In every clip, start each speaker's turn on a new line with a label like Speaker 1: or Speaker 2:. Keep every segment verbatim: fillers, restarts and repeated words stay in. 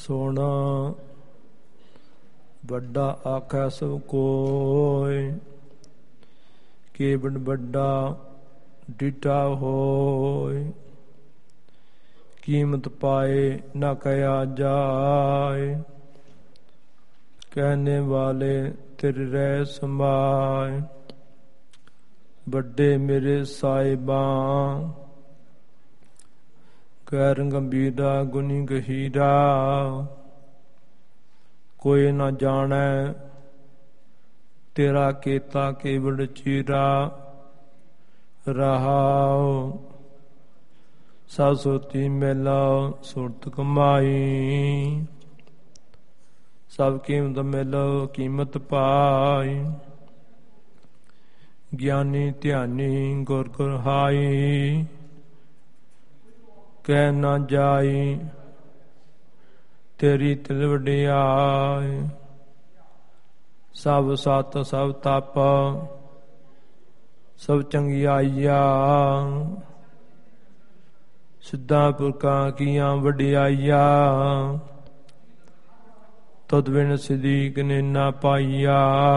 Speaker 1: ਸੋਣਾ ਵੱਡਾ ਆਖੈ ਸਭ ਕੋਇ, ਕੇਵਡ ਵੱਡਾ ਡਿਠਾ ਹੋਇ। ਕੀਮਤ ਪਾਏ ਨਾ ਕਹਿਆ ਜਾਏ, ਕਹਿਣੇ ਵਾਲੇ ਤੇਰੇ ਰਹਿ ਸਮਾਏ। ਵੱਡੇ ਮੇਰੇ ਸਾਹਿਬਾਂ ਗੈਰ ਗੰਭੀਰਾ ਗੁਣੀ ਗਹੀਰਾ, ਕੋਈ ਨਾ ਜਾਣੈ ਤੇਰਾ ਕੀਤਾ ਕੇਵਡ ਚੀਰਾ। ਰਹਾਉ ਸਭ ਸੋਤੀ ਮੇਲਾ ਸੁਰਤ ਕਮਾਈ, ਸਭ ਕੀਮਤ ਮੇਲੋ ਕੀਮਤ ਪਾਈ। ਗਿਆਨੀ ਧਿਆਨੀ ਗੁਰ ਗੁਰ ਹਾਈ, ਕਹਿ ਨਾ ਜਾਈ ਤੇਰੀ ਤਿਲ ਵਡਿਆਈ। ਸਭ ਸਤ ਸਭ ਤਪ ਸਭ ਚੰਗਿਆਈਆ, ਸਿੱਧਾਂ ਪੁਰਖਾਂ ਕੀਆਂ ਵਡਿਆਈਆ। ਤਦ ਬਿਨ ਸਿਦੀਕ ਨੇ ਨਾ ਪਾਈਆ,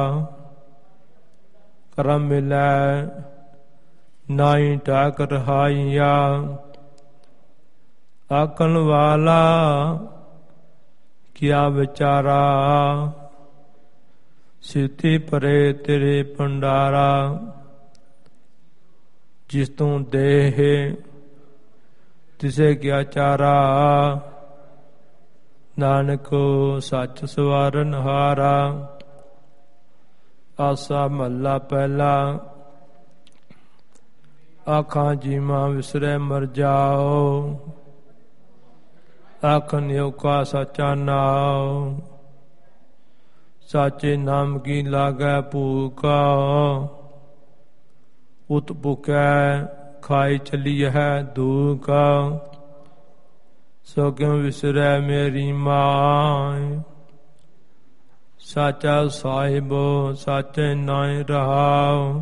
Speaker 1: ਕਰਮ ਮਿਲੈ ਨਾਹੀ ਠਾਕ ਰਹਾਈਆ। ਆਖਣ ਵਾਲਾ ਕਿਆ ਵਿਚਾਰਾ, ਸਿੱਧੀ ਪਰੇ ਤੇਰੇ ਭੰਡਾਰਾ। ਜਿਸ ਤੂੰ ਦੇਹ ਤਿਸੇ ਕਿਆ ਚਾਰਾ, ਨਾਨਕ ਸੱਚ ਸਵਾਰਨ ਹਾਰਾ। ਆਸਾ ਮਹੱਲਾ ਪਹਿਲਾ। ਆਖਾਂ ਜੀਵਾਂ ਵਿਸਰੈ ਮਰ ਜਾਓ, ਆਖਣ ਓਕਾ ਸਾਚਾ ਨਾਉ। ਸਾਚੇ ਨਾਮ ਕੀ ਲਾਗੈ ਭੂਖਾ, ਉਤ ਭੁਖੈ ਖਾਈ ਚਲੀਐ ਦੂਖਾ। ਸੋ ਕਿਉ ਵਿਸਰੈ ਮੇਰੀ ਮਾਇ, ਸਾਚਾ ਸਾਹਿਬ ਸਾਚੇ ਨਾਇ ਰਹਾਉ।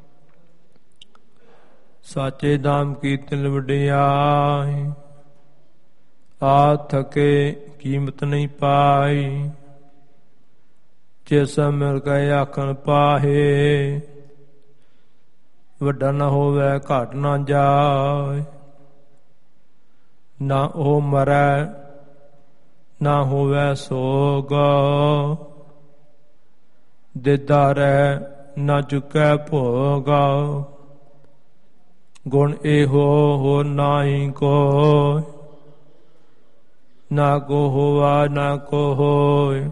Speaker 1: ਸਾਚੇ ਦਾਮ ਕੀ ਤਿਲ ਵਡਿਆਈ, ਆ ਥਕੇ ਕੀਮਤ ਨਹੀਂ ਪਾਈ। ਜਿਸ ਮਿਲ ਕੇ ਆਖਣ ਪਾਹੇ, ਵੱਡਾ ਨਾ ਹੋਵੇ ਘਾਟ ਨਾ ਜਾਏ। ਨਾ ਉਹ ਮਰੈ ਨਾ ਹੋਵੇ ਸੋਗ, ਦਿਦਾ ਰਹਿ ਨਾ ਚੁਕੈ ਭੋਗ। ਗੁਣ ਇਹੋ ਹੋ ਨਾਹੀ ਕੋਈ, ਨਾ ਕੋ ਹੋਵਾ ਨਾ ਕੋ ਹੋਇ।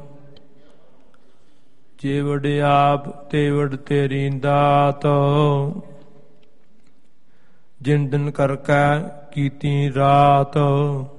Speaker 1: ਜੇ ਵਡਿਆਪ ਤੇ ਵਡ ਤੇਰੀ ਦਾਤ, ਜਿਨ ਦਿਨ ਕਰ ਕੈ ਕੀਤੀ ਰਾਤ।